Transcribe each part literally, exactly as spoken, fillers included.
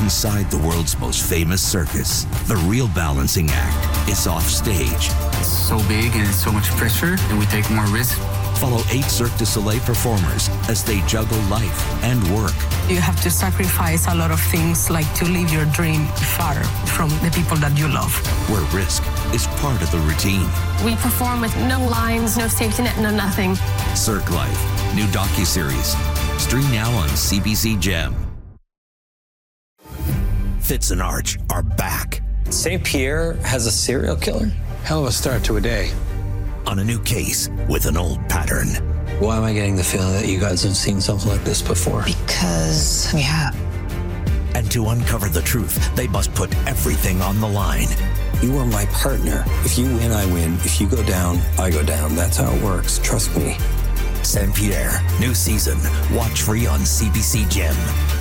inside the world's most famous circus. The real balancing act is off stage. It's so big and it's so much pressure and we take more risk. Follow eight Cirque du Soleil performers as they juggle life and work. You have to sacrifice a lot of things, like to live your dream far from the people that you love. Where risk is part of the routine. We perform with no lines, no safety net, no nothing. Cirque Life, new docuseries. Stream now on C B C Gem. Fitz and Arch are back. Saint Pierre has a serial killer? Hell of a start to a day. On a new case with an old pattern. Why am I getting the feeling that you guys have seen something like this before? Because we have. And to uncover the truth, they must put everything on the line. You are my partner. If you win, I win. If you go down, I go down. That's how it works. Trust me. Saint Pierre, new season. Watch free on C B C Gem.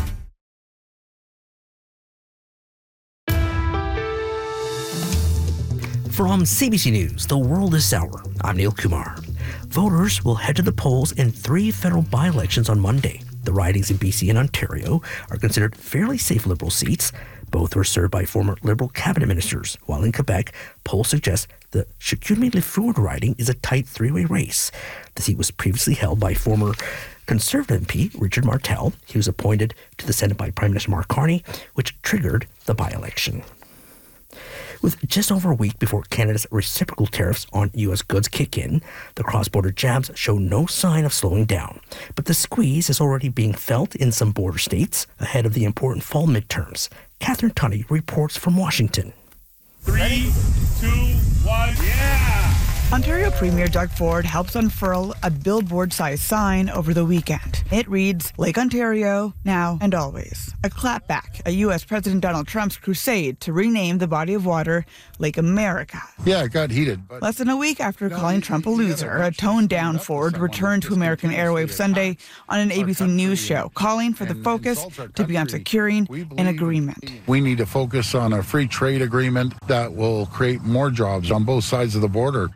From C B C News, The World is Sour, I'm Neil Kumar. Voters will head to the polls in three federal by-elections on Monday. The ridings in B C and Ontario are considered fairly safe Liberal seats. Both were served by former Liberal cabinet ministers, while in Quebec, polls suggest the Chicoutimi-Leford riding is a tight three-way race. The seat was previously held by former Conservative M P Richard Martel. He was appointed to the Senate by Prime Minister Mark Carney, which triggered the by-election. With just over a week before Canada's reciprocal tariffs on U S goods kick in, the cross-border jabs show no sign of slowing down. But the squeeze is already being felt in some border states ahead of the important fall midterms. Catherine Tunney reports from Washington. Three, two, one, yeah! Ontario Premier Doug Ford helps unfurl a billboard-sized sign over the weekend. It reads, Lake Ontario, now and always. A clapback at U S President Donald Trump's crusade to rename the body of water Lake America. Yeah, it got heated. But Less than a week after calling Trump a loser, a toned-down Ford returned to American airwaves Sunday on an A B C News show, calling for the focus to be on securing an agreement. We need to focus on a free trade agreement that will create more jobs on both sides of the border.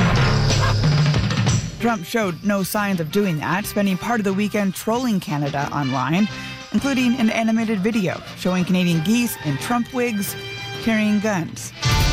Trump showed no signs of doing that, spending part of the weekend trolling Canada online, including an animated video showing Canadian geese in Trump wigs carrying guns.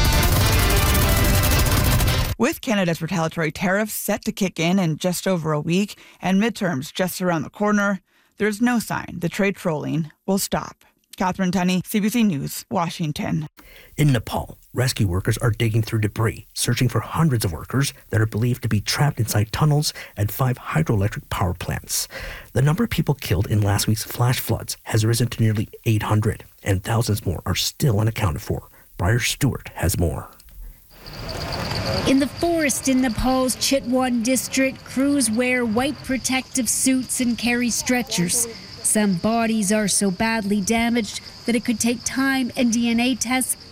With Canada's retaliatory tariffs set to kick in in just over a week and midterms just around the corner, there's no sign the trade trolling will stop. Catherine Tunney, C B C News, Washington. In Nepal, rescue workers are digging through debris, searching for hundreds of workers that are believed to be trapped inside tunnels at five hydroelectric power plants. The number of people killed in last week's flash floods has risen to nearly eight hundred, and thousands more are still unaccounted for. Briar Stewart has more. In the forest in Nepal's Chitwan district, crews wear white protective suits and carry stretchers. Some bodies are so badly damaged that it could take time and D N A tests